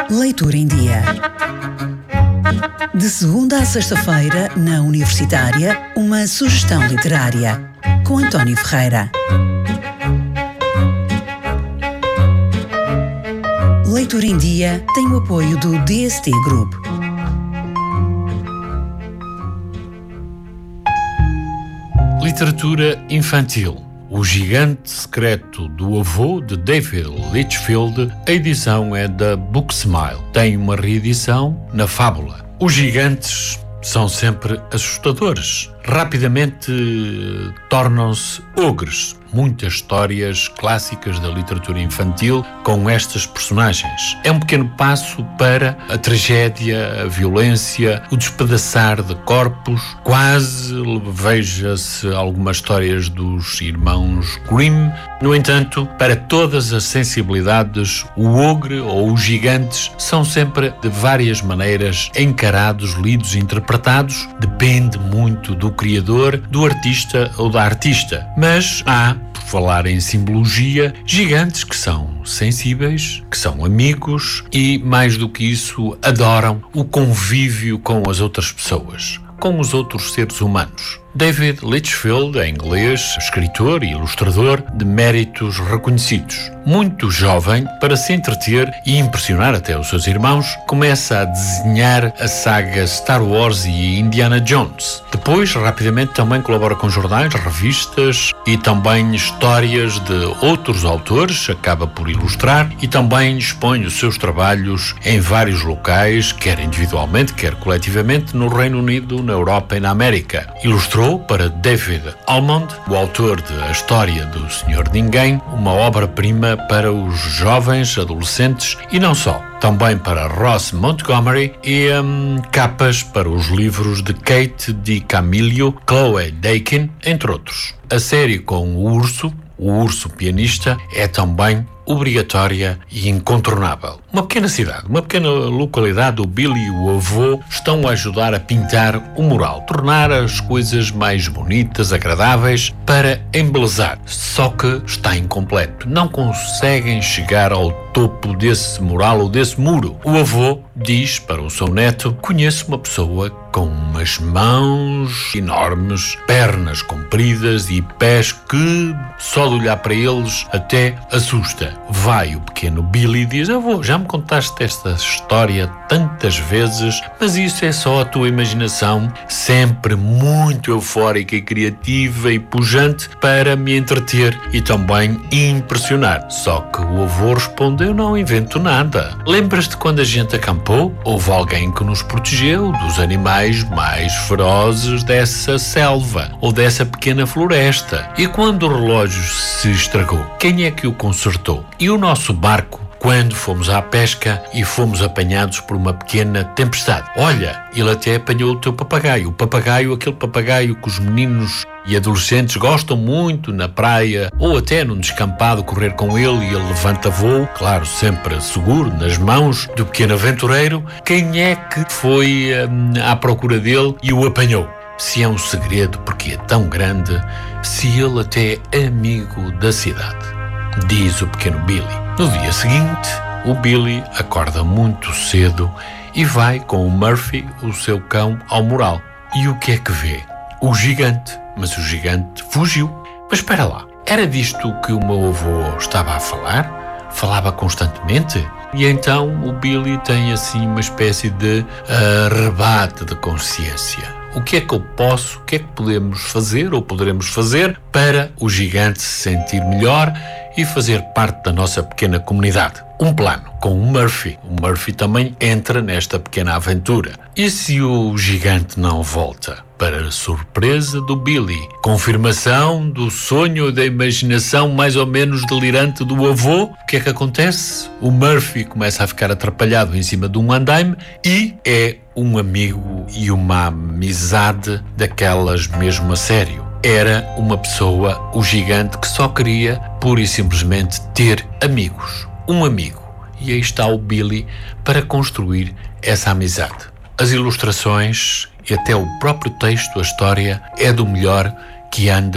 Leitura em Dia. De segunda a sexta-feira, na Universitária, uma sugestão literária, com António Ferreira. Leitura em Dia tem o apoio do DST Group. Literatura infantil. O Gigante Secreto do Avô, de David Litchfield. A edição é da Booksmile. Tem uma reedição na Fábula. Os gigantes são sempre assustadores. Rapidamente tornam-se ogres. Muitas histórias clássicas da literatura infantil com estas personagens. É um pequeno passo para a tragédia, a violência, o despedaçar de corpos. Quase veja-se algumas histórias dos irmãos Grimm. No entanto, para todas as sensibilidades, o ogre ou os gigantes são sempre de várias maneiras encarados, lidos, interpretados. Depende muito do criador, do artista ou da artista. Mas há, por falar em simbologia, gigantes que são sensíveis, que são amigos e, mais do que isso, adoram o convívio com as outras pessoas, com os outros seres humanos. David Litchfield, em inglês, escritor e ilustrador de méritos reconhecidos. Muito jovem, para se entreter e impressionar até os seus irmãos, começa a desenhar a saga Star Wars e Indiana Jones. Depois, rapidamente, também colabora com jornais, revistas e também histórias de outros autores, acaba por ilustrar e também expõe os seus trabalhos em vários locais, quer individualmente, quer coletivamente, no Reino Unido, na Europa e na América. Ilustrou para David Almond, o autor de A História do Senhor Ninguém, uma obra-prima para os jovens, adolescentes e não só. Também para Ross Montgomery e capas para os livros de Kate DiCamillo, Chloe Dakin, entre outros. A série com o urso pianista, é também obrigatória e incontornável. Uma pequena cidade, uma pequena localidade, o Billy e o avô estão a ajudar a pintar o mural, tornar as coisas mais bonitas, agradáveis, para embelezar. Só que está incompleto. Não conseguem chegar ao topo desse mural ou desse muro. O avô diz para o seu neto: conheço uma pessoa com umas mãos enormes, pernas compridas e pés que, só de olhar para eles, até assusta. Vai o pequeno Billy e diz: avô, já me contaste esta história tantas vezes, mas isso é só a tua imaginação, sempre muito eufórica e criativa e pujante para me entreter e também impressionar. Só que o avô responde: eu não invento nada. Lembras-te quando a gente acampou? Houve alguém que nos protegeu dos animais mais ferozes dessa selva ou dessa pequena floresta. E quando o relógio se estragou, quem é que o consertou? E o nosso barco, quando fomos à pesca e fomos apanhados por uma pequena tempestade? Olha, ele até apanhou o teu papagaio. Aquele papagaio que os meninos e adolescentes gostam muito na praia ou até num descampado correr com ele e ele levanta voo, claro, sempre seguro nas mãos do pequeno aventureiro. Quem é que foi à procura dele e o apanhou? Se é um segredo, porque é tão grande, se ele até é amigo da cidade, diz o pequeno Billy. No dia seguinte, o Billy acorda muito cedo e vai com o Murphy, o seu cão, ao mural. E o que é que vê? O gigante. Mas o gigante fugiu. Mas espera lá, era disto que o meu avô estava a falar? Falava constantemente? E então o Billy tem assim uma espécie de arrebate de consciência. O que é que eu posso, o que é que podemos fazer ou poderemos fazer para o gigante se sentir melhor e fazer parte da nossa pequena comunidade? Um plano com o Murphy. O Murphy também entra nesta pequena aventura. E se o gigante não volta? Para a surpresa do Billy, confirmação do sonho da imaginação mais ou menos delirante do avô, o que é que acontece? O Murphy começa a ficar atrapalhado em cima de um andaime e é um amigo e uma amizade daquelas mesmo a sério. Era uma pessoa, o gigante, que só queria pura e simplesmente ter amigos. Um amigo. E aí está o Billy para construir essa amizade. As ilustrações e até o próprio texto, a história, é do melhor que anda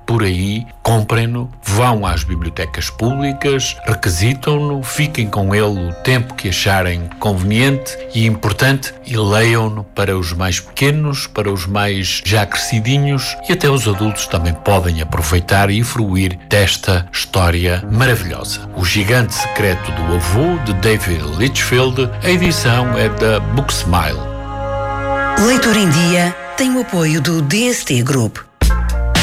por aí, comprem-no, vão às bibliotecas públicas, requisitam-no, fiquem com ele o tempo que acharem conveniente e importante e leiam-no para os mais pequenos, para os mais já crescidinhos e até os adultos também podem aproveitar e fruir desta história maravilhosa. O Gigante Secreto do Avô, de David Litchfield, a edição é da Booksmile. Leitura em Dia tem o apoio do DST Group.